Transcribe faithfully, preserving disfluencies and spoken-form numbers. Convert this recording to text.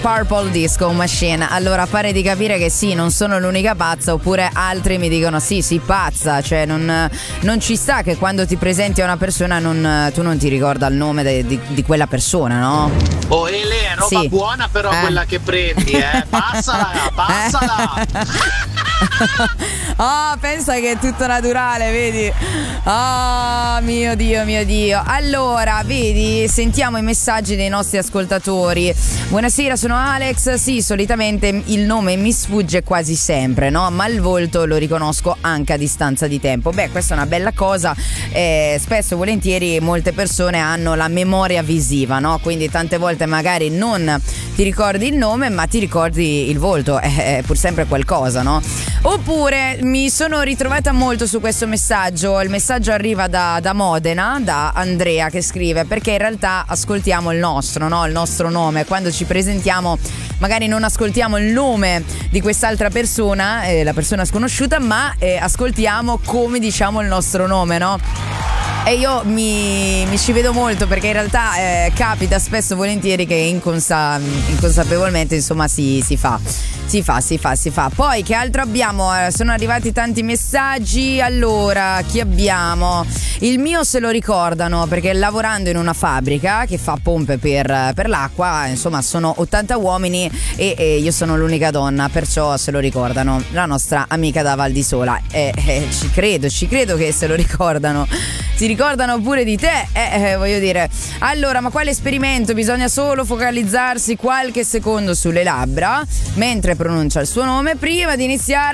Purple Disco Machine. Allora, pare di capire che sì, non sono l'unica pazza, oppure altri mi dicono sì, sì, pazza, cioè non, non ci sta che quando ti presenti a una persona non, tu non ti ricorda il nome de, di, di quella persona, no? Oh, Ele, è roba sì. buona però eh. quella che prendi, eh. Passala, passala. Oh, pensa che è tutto naturale, vedi? Oh, mio Dio, mio Dio. Allora, vedi, sentiamo i messaggi dei nostri ascoltatori. Buonasera, sono Alex. Sì, solitamente il nome mi sfugge quasi sempre, no? Ma il volto lo riconosco anche a distanza di tempo. Beh, questa è una bella cosa. Eh, spesso e volentieri molte persone hanno la memoria visiva, no? Quindi tante volte magari non ti ricordi il nome, ma ti ricordi il volto. È pur sempre qualcosa, no? Oppure mi sono ritrovata molto su questo messaggio. Il messaggio arriva da, da Modena, da Andrea, che scrive: perché in realtà ascoltiamo il nostro, no? Il nostro nome. Quando ci presentiamo magari non ascoltiamo il nome di quest'altra persona, eh, la persona sconosciuta, ma eh, ascoltiamo come diciamo il nostro nome, no? E io mi, mi ci vedo molto, perché in realtà eh, capita spesso e volentieri che inconsa, inconsapevolmente insomma si, si fa si fa, si fa, si fa. Poi che altro abbiamo? Eh, sono arrivati tanti messaggi. Allora, chi abbiamo? Il mio se lo ricordano perché lavorando in una fabbrica che fa pompe per, per l'acqua, insomma sono ottanta uomini e, e io sono l'unica donna, perciò se lo ricordano. La nostra amica da Val di Sola, eh, eh, ci credo, ci credo che se lo ricordano. Si ricordano pure di te, eh, eh, voglio dire. Allora, ma quale esperimento? Bisogna solo focalizzarsi qualche secondo sulle labbra mentre pronuncia il suo nome prima di iniziare